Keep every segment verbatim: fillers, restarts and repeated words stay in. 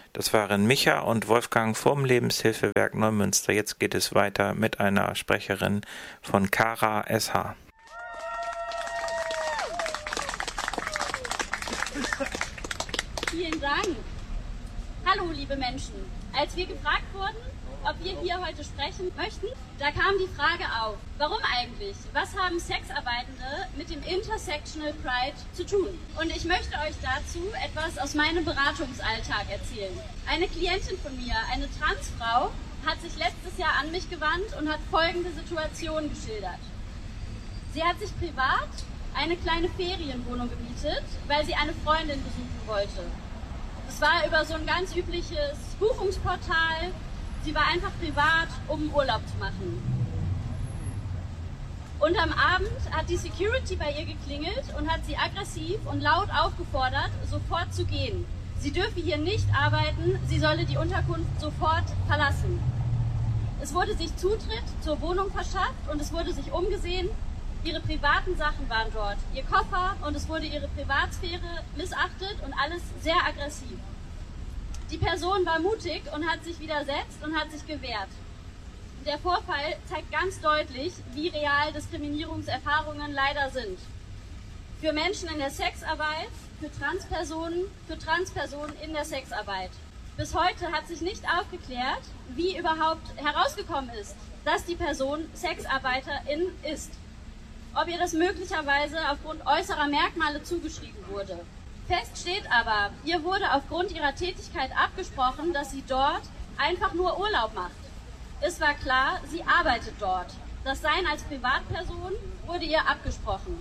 Das waren Micha und Wolfgang vom Lebenshilfewerk Neumünster. Jetzt geht es weiter mit einer Sprecherin von Kara S H. Vielen Dank. Hallo, liebe Menschen. Als wir gefragt wurden, ob wir hier heute sprechen möchten, da kam die Frage auf, warum eigentlich? Was haben Sexarbeitende mit dem Intersectional Pride zu tun? Und ich möchte euch dazu etwas aus meinem Beratungsalltag erzählen. Eine Klientin von mir, eine Transfrau, hat sich letztes Jahr an mich gewandt und hat folgende Situation geschildert. Sie hat sich privat eine kleine Ferienwohnung gemietet, weil sie eine Freundin besuchen wollte. Es war über so ein ganz übliches Buchungsportal. Sie war einfach privat, um Urlaub zu machen. Und am Abend hat die Security bei ihr geklingelt und hat sie aggressiv und laut aufgefordert, sofort zu gehen. Sie dürfe hier nicht arbeiten, sie solle die Unterkunft sofort verlassen. Es wurde sich Zutritt zur Wohnung verschafft und es wurde sich umgesehen. Ihre privaten Sachen waren dort, ihr Koffer, und es wurde ihre Privatsphäre missachtet und alles sehr aggressiv. Die Person war mutig und hat sich widersetzt und hat sich gewehrt. Der Vorfall zeigt ganz deutlich, wie real Diskriminierungserfahrungen leider sind. Für Menschen in der Sexarbeit, für Transpersonen, für Transpersonen in der Sexarbeit. Bis heute hat sich nicht aufgeklärt, wie überhaupt herausgekommen ist, dass die Person Sexarbeiterin ist. Ob ihr das möglicherweise aufgrund äußerer Merkmale zugeschrieben wurde. Fest steht aber, ihr wurde aufgrund ihrer Tätigkeit abgesprochen, dass sie dort einfach nur Urlaub macht. Es war klar, sie arbeitet dort. Das Sein als Privatperson wurde ihr abgesprochen.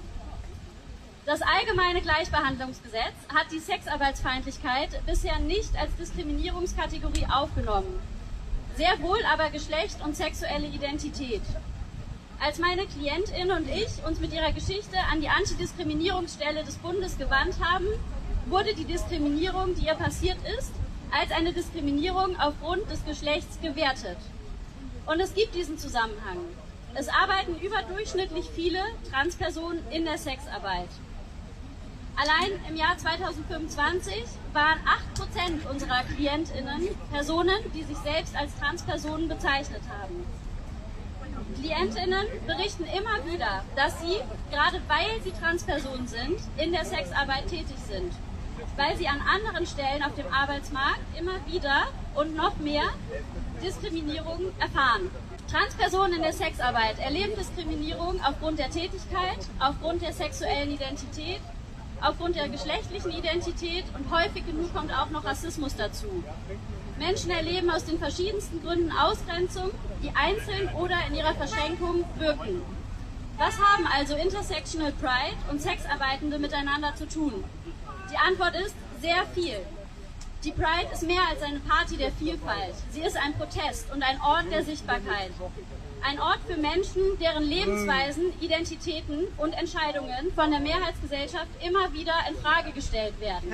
Das Allgemeine Gleichbehandlungsgesetz hat die Sexarbeitsfeindlichkeit bisher nicht als Diskriminierungskategorie aufgenommen. Sehr wohl aber Geschlecht und sexuelle Identität. Als meine Klientin und ich uns mit ihrer Geschichte an die Antidiskriminierungsstelle des Bundes gewandt haben, wurde die Diskriminierung, die ihr passiert ist, als eine Diskriminierung aufgrund des Geschlechts gewertet. Und es gibt diesen Zusammenhang. Es arbeiten überdurchschnittlich viele Transpersonen in der Sexarbeit. Allein im Jahr zweitausendfünfundzwanzig waren acht Prozent unserer KlientInnen Personen, die sich selbst als Transpersonen bezeichnet haben. KlientInnen berichten immer wieder, dass sie, gerade weil sie Transpersonen sind, in der Sexarbeit tätig sind. Weil sie an anderen Stellen auf dem Arbeitsmarkt immer wieder und noch mehr Diskriminierung erfahren. Transpersonen in der Sexarbeit erleben Diskriminierung aufgrund der Tätigkeit, aufgrund der sexuellen Identität, aufgrund der geschlechtlichen Identität und häufig genug kommt auch noch Rassismus dazu. Menschen erleben aus den verschiedensten Gründen Ausgrenzung, die einzeln oder in ihrer Verschränkung wirken. Was haben also Intersectional Pride und Sexarbeitende miteinander zu tun? Die Antwort ist sehr viel. Die Pride ist mehr als eine Party der Vielfalt. Sie ist ein Protest und ein Ort der Sichtbarkeit. Ein Ort für Menschen, deren Lebensweisen, Identitäten und Entscheidungen von der Mehrheitsgesellschaft immer wieder in Frage gestellt werden.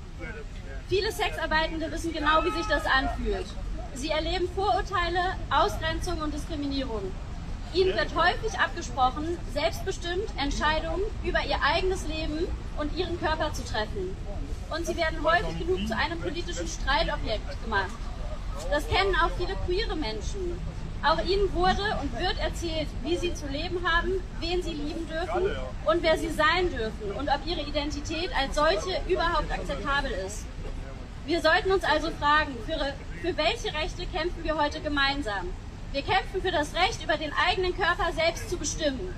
Viele Sexarbeitende wissen genau, wie sich das anfühlt. Sie erleben Vorurteile, Ausgrenzung und Diskriminierung. Ihnen wird häufig abgesprochen, selbstbestimmt Entscheidungen über ihr eigenes Leben und ihren Körper zu treffen. Und sie werden häufig genug zu einem politischen Streitobjekt gemacht. Das kennen auch viele queere Menschen. Auch ihnen wurde und wird erzählt, wie sie zu leben haben, wen sie lieben dürfen und wer sie sein dürfen und ob ihre Identität als solche überhaupt akzeptabel ist. Wir sollten uns also fragen, für, für welche Rechte kämpfen wir heute gemeinsam? Wir kämpfen für das Recht, über den eigenen Körper selbst zu bestimmen.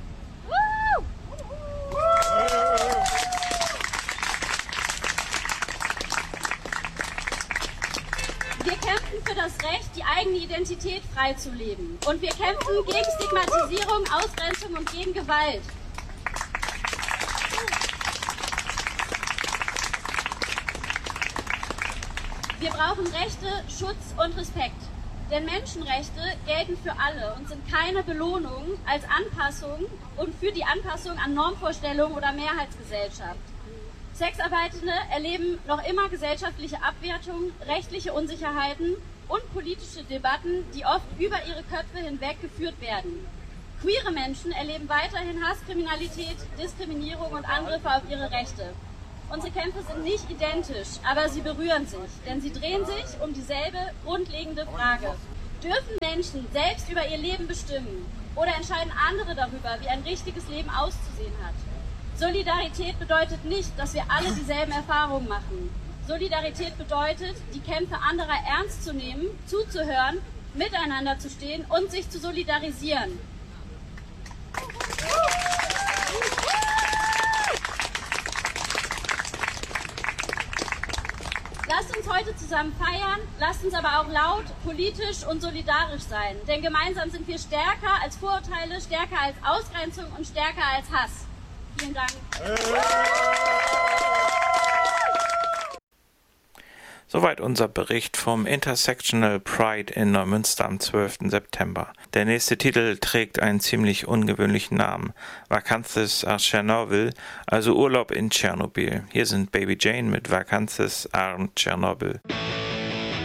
Wir kämpfen für das Recht, die eigene Identität frei zu leben. Und wir kämpfen gegen Stigmatisierung, Ausgrenzung und gegen Gewalt. Wir brauchen Rechte, Schutz und Respekt. Denn Menschenrechte gelten für alle und sind keine Belohnung als Anpassung und für die Anpassung an Normvorstellungen oder Mehrheitsgesellschaft. Sexarbeitende erleben noch immer gesellschaftliche Abwertung, rechtliche Unsicherheiten und politische Debatten, die oft über ihre Köpfe hinweg geführt werden. Queere Menschen erleben weiterhin Hasskriminalität, Diskriminierung und Angriffe auf ihre Rechte. Unsere Kämpfe sind nicht identisch, aber sie berühren sich, denn sie drehen sich um dieselbe grundlegende Frage. Dürfen Menschen selbst über ihr Leben bestimmen oder entscheiden andere darüber, wie ein richtiges Leben auszusehen hat? Solidarität bedeutet nicht, dass wir alle dieselben Erfahrungen machen. Solidarität bedeutet, die Kämpfe anderer ernst zu nehmen, zuzuhören, miteinander zu stehen und sich zu solidarisieren. Lasst uns heute zusammen feiern, lasst uns aber auch laut, politisch und solidarisch sein. Denn gemeinsam sind wir stärker als Vorurteile, stärker als Ausgrenzung und stärker als Hass. Vielen Dank. Soweit unser Bericht vom Intersectional Pride in Neumünster am zwölften September. Der nächste Titel trägt einen ziemlich ungewöhnlichen Namen. Vacances à Chernobyl, also Urlaub in Tschernobyl. Hier sind Baby Jane mit Vacances à Chernobyl.